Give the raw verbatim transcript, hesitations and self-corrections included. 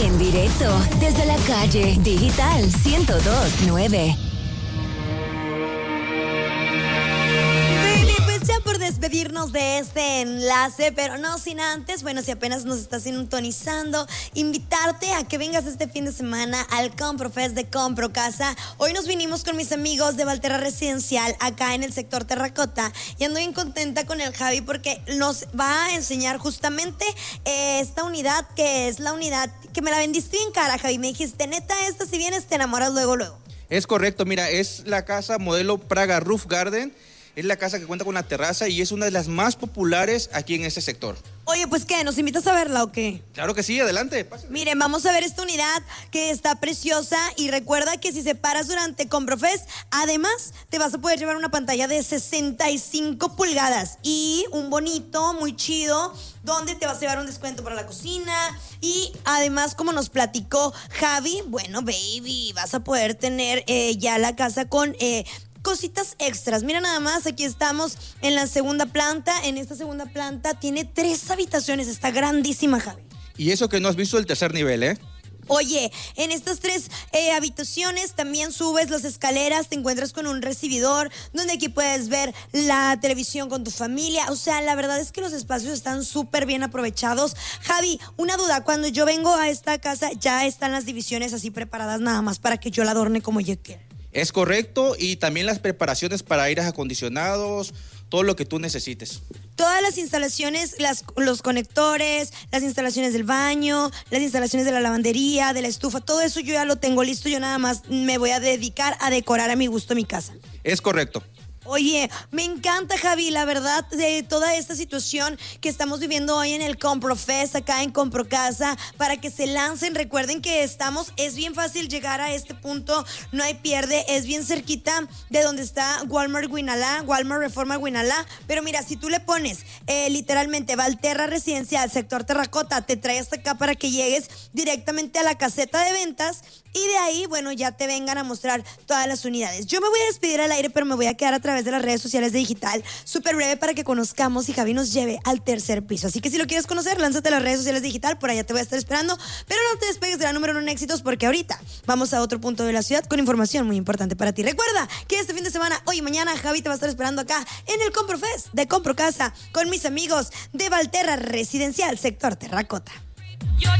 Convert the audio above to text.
En directo desde la calle Digital ciento dos punto nueve. Por despedirnos de este enlace, pero no sin antes, bueno, si apenas nos estás sintonizando, invitarte a que vengas este fin de semana al Comprofest de Compro Casa. Hoy nos vinimos con mis amigos de Valterra Residencial acá en el sector Terracota y ando bien contenta con el Javi porque nos va a enseñar justamente eh, esta unidad que es la unidad que me la vendiste bien cara, Javi. Me dijiste, neta, esta si vienes te enamoras luego, luego. Es correcto, mira, es la casa modelo Praga Roof Garden. Es la casa que cuenta con una terraza y es una de las más populares aquí en este sector. Oye, pues ¿qué? ¿Nos invitas a verla o qué? Claro que sí, adelante. Pásenle. Miren, vamos a ver esta unidad que está preciosa y recuerda que si se paras durante Comprofest, además te vas a poder llevar una pantalla de sesenta y cinco pulgadas y un bonito, muy chido, donde te vas a llevar un descuento para la cocina y además, como nos platicó Javi, bueno, baby, vas a poder tener eh, ya la casa con... Eh, cositas extras. Mira nada más, aquí estamos en la segunda planta. En esta segunda planta tiene tres habitaciones. Está grandísima, Javi. Y eso que no has visto el tercer nivel, ¿eh? Oye, en estas tres eh, habitaciones también subes las escaleras, te encuentras con un recibidor donde aquí puedes ver la televisión con tu familia. O sea, la verdad es que los espacios están súper bien aprovechados. Javi, una duda, cuando yo vengo a esta casa ya están las divisiones así preparadas nada más para que yo la adorne como yo quiera. Es correcto, y también las preparaciones para aires acondicionados, todo lo que tú necesites. Todas las instalaciones, las, los conectores, las instalaciones del baño, las instalaciones de la lavandería, de la estufa, todo eso yo ya lo tengo listo, yo nada más me voy a dedicar a decorar a mi gusto mi casa. Es correcto. Oye, me encanta, Javi, la verdad, de toda esta situación que estamos viviendo hoy en el Comprofest, acá en Compro Casa, para que se lancen. Recuerden que estamos, es bien fácil llegar a este punto, no hay pierde, es bien cerquita de donde está Walmart Guinalá, Walmart Reforma Guinalá, pero mira, si tú le pones eh, literalmente Valterra Residencial, sector Terracota, te trae hasta acá para que llegues directamente a la caseta de ventas y de ahí, bueno, ya te vengan a mostrar todas las unidades. Yo me voy a despedir al aire, pero me voy a quedar a través de las redes sociales de Digital, súper breve para que conozcamos y Javi nos lleve al tercer piso. Así que si lo quieres conocer, lánzate a las redes sociales de Digital, por allá te voy a estar esperando, pero no te despegues de la número uno en éxitos porque ahorita vamos a otro punto de la ciudad con información muy importante para ti. Recuerda que este fin de semana, hoy y mañana, Javi te va a estar esperando acá en el Comprofest de Compro Casa con mis amigos de Valterra Residencial, sector Terracota.